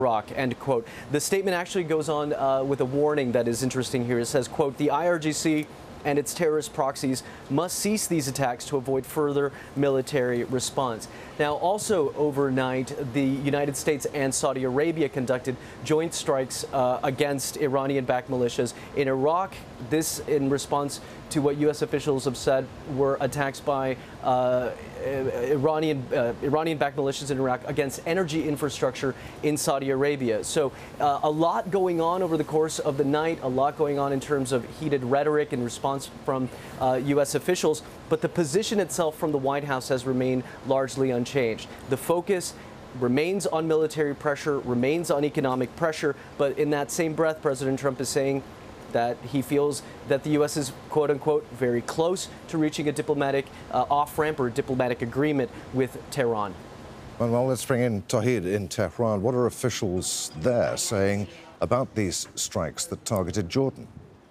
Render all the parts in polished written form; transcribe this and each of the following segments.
Iraq, end quote. The statement actually goes on with a warning that is interesting here. It says, quote, the IRGC and its terrorist proxies must cease these attacks to avoid further military response. Now, also overnight, the United States and Saudi Arabia conducted joint strikes against Iranian-backed militias in Iraq. This in response to what U.S. officials have said were attacks by Iranian-backed militias in Iraq against energy infrastructure in Saudi Arabia. So a lot going on over the course of the night, a lot going on in terms of heated rhetoric in response from U.S. officials, but the position itself from the White House has remained largely unchanged. The focus remains on military pressure, remains on economic pressure, but in that same breath, President Trump is saying that he feels that the U.S. is, quote unquote, very close to reaching a diplomatic off-ramp or a diplomatic agreement with Tehran. Well, let's bring in Tauhid in Tehran. What are officials there saying about these strikes that targeted Jordan?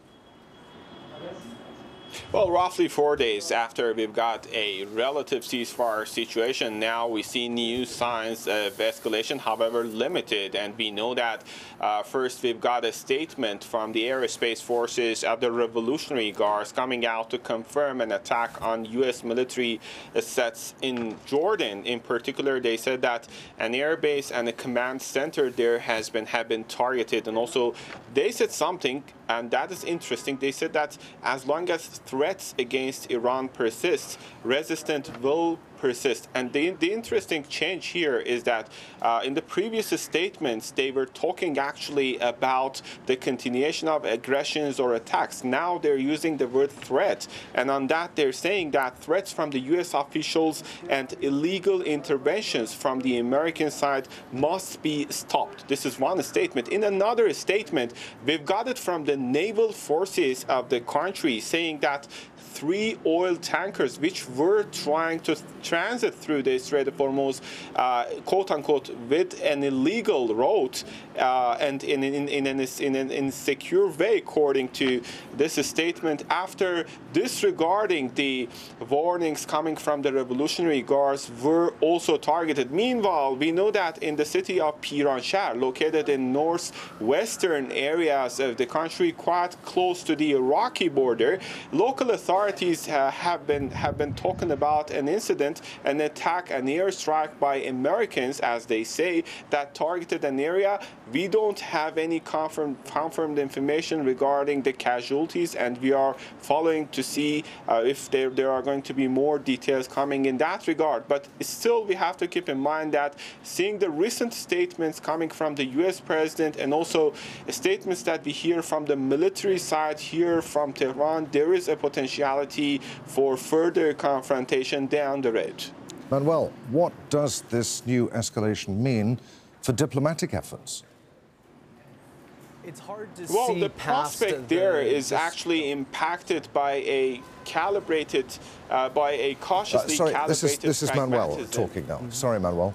Well, roughly 4 days after we've got a relative ceasefire situation, now we see new signs of escalation, however limited. And we know that first we've got a statement from the aerospace forces of the Revolutionary Guards coming out to confirm an attack on U.S. military assets in Jordan. In particular, they said that an airbase and a command center there have been targeted. And also they said something, and that is interesting. They said that as long as threats against Iran persist, resistance will persist. And the interesting change here is that in the previous statements, they were talking actually about the continuation of aggressions or attacks. Now they're using the word threat. And on that, they're saying that threats from the U.S. officials and illegal interventions from the American side must be stopped. This is one statement. In another statement, we've got it from the naval forces of the country saying that 3 oil tankers which were trying to transit through the Strait of Hormuz, quote unquote, with an illegal route and in a secure way, according to this statement, after disregarding the warnings coming from the Revolutionary Guards, were also targeted. Meanwhile, we know that in the city of Piranshah, located in northwestern areas of the country, quite close to the Iraqi border, local authorities have been talking about an incident, an attack, an airstrike by Americans, as they say, that targeted an area. We don't have any confirmed information regarding the casualties, and we are following to see if there are going to be more details coming in that regard. But still, we have to keep in mind that seeing the recent statements coming from the U.S. president and also statements that we hear from the military side here from Tehran, there is a potentiality for further confrontation down the road. Manuel, what does this new escalation mean for diplomatic efforts? It's hard to well, see the prospect there is actually impacted by a calibrated, by a cautiously calibrated this is Manuel talking now. Sorry, Manuel.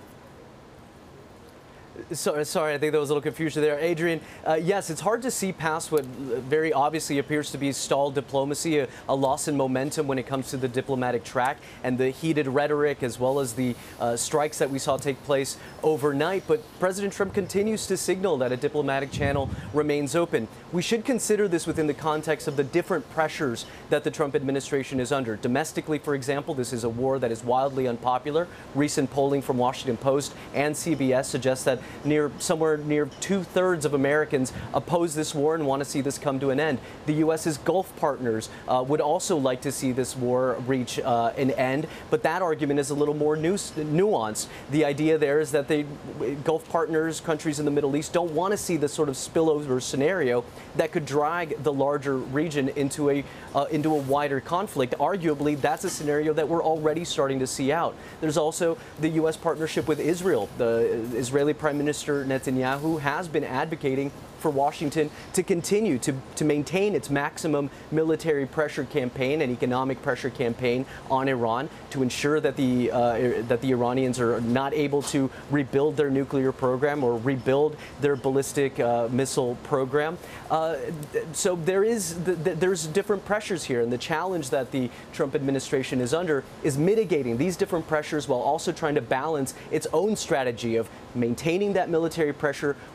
Sorry, I think there was a little confusion there. Adrian, yes, it's hard to see past what very obviously appears to be stalled diplomacy, a loss in momentum when it comes to the diplomatic track and the heated rhetoric as well as the strikes that we saw take place overnight. But President Trump continues to signal that a diplomatic channel remains open. We should consider this within the context of the different pressures that the Trump administration is under. Domestically, for example, this is a war that is wildly unpopular. Recent polling from Washington Post and CBS suggests that somewhere near 2/3 of Americans oppose this war and want to see this come to an end. The U.S.'s Gulf partners would also like to see this war reach an end, but that argument is a little more nuanced. The idea there is that the Gulf partners, countries in the Middle East, don't want to see this sort of spillover scenario that could drag the larger region into a wider conflict. Arguably, that's a scenario that we're already starting to see out. There's also the U.S. partnership with Israel. The Israeli Prime Minister Netanyahu has been advocating for Washington to continue to maintain its maximum military pressure campaign and economic pressure campaign on Iran to ensure that the Iranians are not able to rebuild their nuclear program or rebuild their ballistic missile program. So there's different pressures here, and the challenge that the Trump administration is under is mitigating these different pressures while also trying to balance its own strategy of maintaining that military pressure